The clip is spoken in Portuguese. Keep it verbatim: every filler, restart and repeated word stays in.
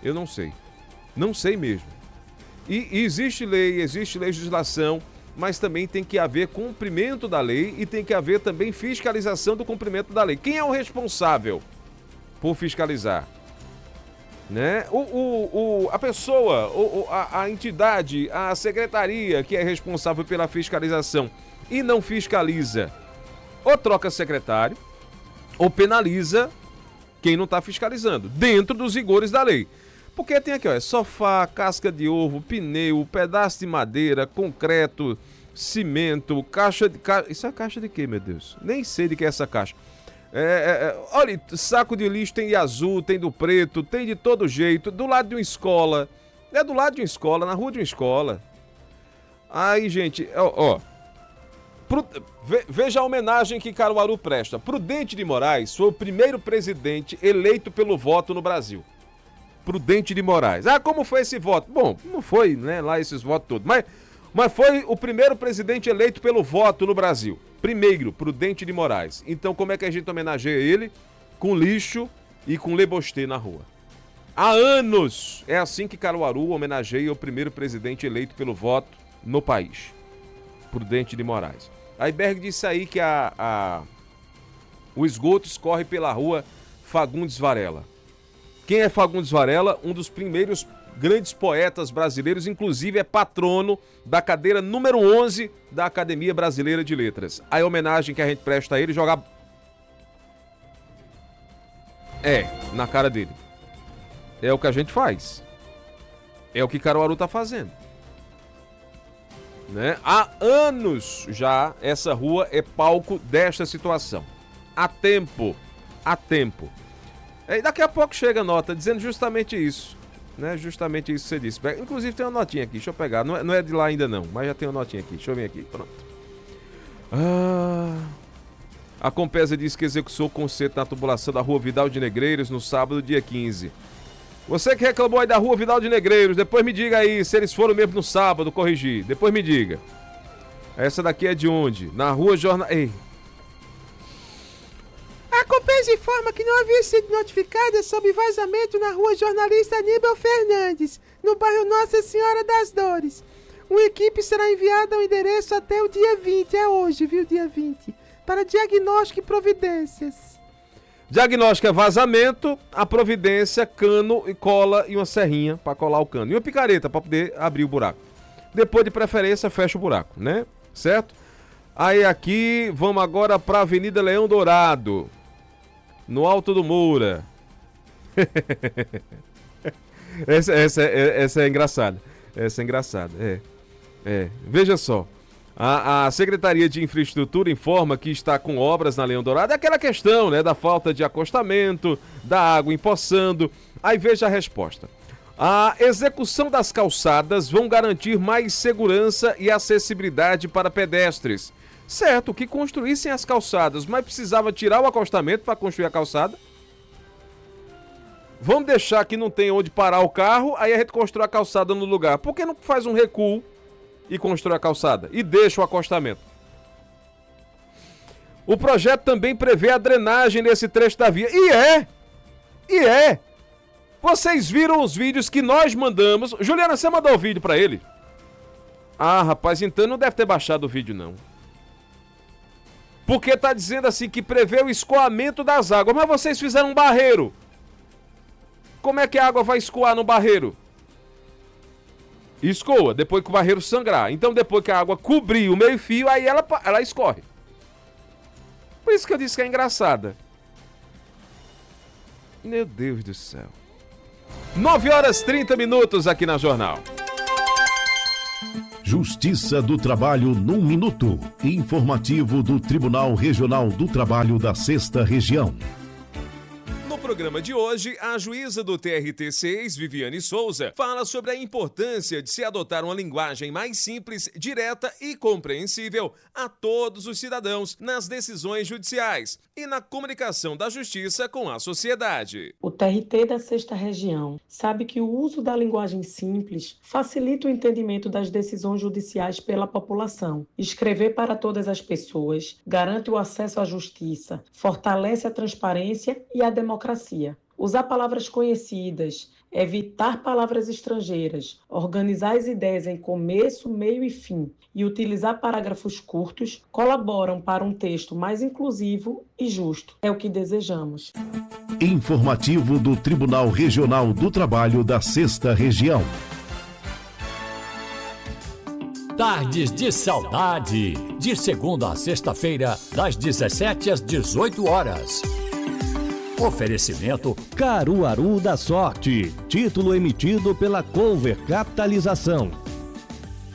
Eu não sei. Não sei mesmo. E, e existe lei, existe legislação, mas também tem que haver cumprimento da lei e tem que haver também fiscalização do cumprimento da lei. Quem é o responsável por fiscalizar? Né? O, o, o, a pessoa, o, a, a entidade, a secretaria que é responsável pela fiscalização e não fiscaliza, ou troca secretário, ou penaliza quem não está fiscalizando, dentro dos rigores da lei. Porque tem aqui, ó, sofá, casca de ovo, pneu, pedaço de madeira, concreto, cimento, caixa de... Ca... Isso é caixa de quê, meu Deus? Nem sei de que é essa caixa. É, é, é, olha, saco de lixo tem de azul, tem do preto, tem de todo jeito, do lado de uma escola. É do lado de uma escola, na rua de uma escola. Aí, gente, ó, ó pro, ve, veja a homenagem que Caruaru presta. Prudente de Moraes foi o primeiro presidente eleito pelo voto no Brasil. Prudente de Moraes. Ah, como foi esse voto? Bom, não foi, né, lá esses votos todos, mas, mas foi o primeiro presidente eleito pelo voto no Brasil. Primeiro, Prudente de Moraes. Então, como é que a gente homenageia ele? Com lixo e com lebostê na rua. Há anos é assim que Caruaru homenageia o primeiro presidente eleito pelo voto no país. Prudente de Moraes. A Iberg disse aí que a, a, o esgoto escorre pela rua Fagundes Varela. Quem é Fagundes Varela? Um dos primeiros grandes poetas brasileiros, inclusive é patrono da cadeira número onze da Academia Brasileira de Letras. A homenagem que a gente presta a ele jogar... É, na cara dele. É o que a gente faz. É o que Caruaru tá fazendo. Né? Há anos já essa rua é palco desta situação. Há tempo. Há tempo. E daqui a pouco chega a nota dizendo justamente isso, né? Justamente isso que você disse. Inclusive tem uma notinha aqui, deixa eu pegar. Não é, não é de lá ainda não, mas já tem uma notinha aqui. Deixa eu vir aqui, pronto. Ah, a Compesa disse que executou o concerto na tubulação da rua Vidal de Negreiros no sábado, dia quinze. Você que reclamou aí da rua Vidal de Negreiros, depois me diga aí se eles foram mesmo no sábado corrigir. Depois me diga. Essa daqui é de onde? Na rua Jornal... Ei... A Compesa informa que não havia sido notificada sobre vazamento na rua Jornalista Aníbal Fernandes, no bairro Nossa Senhora das Dores. Uma equipe será enviada ao endereço até o dia vinte, é hoje, viu, dia vinte, para diagnóstico e providências. Diagnóstico é vazamento, a providência, cano e cola e uma serrinha para colar o cano. E uma picareta para poder abrir o buraco. Depois, de preferência, fecha o buraco, né? Certo? Aí aqui, vamos agora para a Avenida Leão Dourado. No Alto do Moura. essa, essa, essa é engraçada. Essa é engraçada. É. É. Veja só. A, a Secretaria de Infraestrutura informa que está com obras na Leão Dourado. É aquela questão, né? Da falta de acostamento, da água empoçando. Aí veja a resposta. A execução das calçadas vão garantir mais segurança e acessibilidade para pedestres. Certo, que construíssem as calçadas, mas precisava tirar o acostamento para construir a calçada. Vamos deixar que não tem onde parar o carro, aí a gente constrói a calçada no lugar. Por que não faz um recuo e constrói a calçada? E deixa o acostamento. O projeto também prevê a drenagem nesse trecho da via. E é! E é! Vocês viram os vídeos que nós mandamos. Juliana, você mandou o vídeo para ele? Ah, rapaz, então não deve ter baixado o vídeo, não. Porque tá dizendo assim que prevê o escoamento das águas. Mas vocês fizeram um barreiro. Como é que a água vai escoar no barreiro? Escoa, depois que o barreiro sangrar. Então depois que a água cobrir o meio fio, aí ela, ela escorre. Por isso que eu disse que é engraçada. Meu Deus do céu. nove horas e trinta minutos aqui na Jornal. Justiça do Trabalho num minuto. Informativo do Tribunal Regional do Trabalho da Sexta Região. No programa de hoje, a juíza do T R T seis, Viviane Souza, fala sobre a importância de se adotar uma linguagem mais simples, direta e compreensível a todos os cidadãos nas decisões judiciais e na comunicação da justiça com a sociedade. O T R T da Sexta Região sabe que o uso da linguagem simples facilita o entendimento das decisões judiciais pela população. Escrever para todas as pessoas garante o acesso à justiça, fortalece a transparência e a democracia. Usar palavras conhecidas, evitar palavras estrangeiras, organizar as ideias em começo, meio e fim e utilizar parágrafos curtos colaboram para um texto mais inclusivo e justo. É o que desejamos. Informativo do Tribunal Regional do Trabalho da Sexta Região. Tardes de Saudade, de segunda a sexta-feira, das dezessete às dezoito horas. Oferecimento Caruaru da Sorte, título emitido pela Cover Capitalização.